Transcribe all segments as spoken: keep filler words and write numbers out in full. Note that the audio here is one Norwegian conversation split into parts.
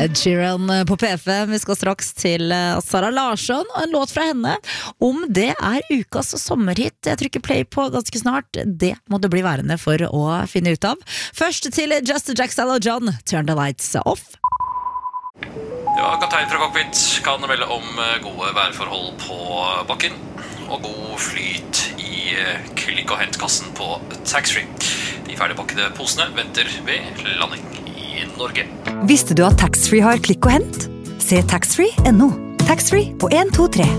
Ed Sheeran på P fem. Vi skal straks til Sara Larsson og en låt fra henne. Om det er ukas sommerhit jeg trykker play på ganske snart, det må det bli værende for å finne ut av. Først til Just Jaxal og John, Turn the Lights Off. Ja, kaptein fra cockpit kan melde om gode værforhold på bakken og god flyt i klikk- og hentkassen på taxfree. De ferdigpakkede posene venter ved landing i Norge. Visste du at taxfree har klikk og hent? Se taxfree punktum no. Taxfree på en to tre.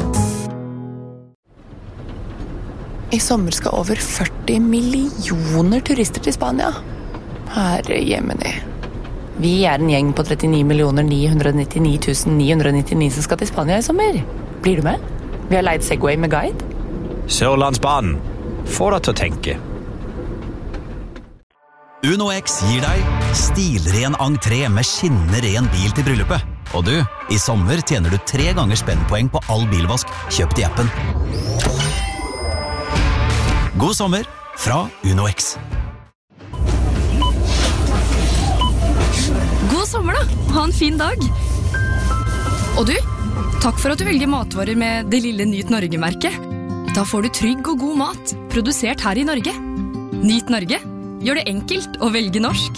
I sommer skal over førti millioner turister til Spania. Herre jemini. Vi er en gjeng på trettioni millioner ni hundre nittini tusen ni hundre nittini som skal til Spania i sommer. Blir du med? Vi har leid Segway med guide. Sørlandsbanen. Få deg til å tenke. Uno X gir deg stilren entré med skinnende ren bil til bryllupet. Og du, i sommer tjener du tre ganger spennpoeng på all bilvask kjøpt i appen. God sommer fra Uno X. God sommer da, ha en fin dag. Og du, takk for at du velger matvarer med det lille Nyt Norge-merket. Da får du trygg og god mat, produsert her i Norge. Nyt Norge. Gjør det enkelt å velge norsk.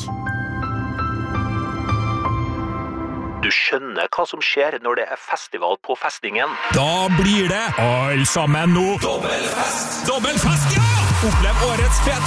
Du skjønner hva som skjer når det er festival på festningen. Da blir det all sammen nå. Dobbelfest! Dobbelfest, ja! Opplev årets fete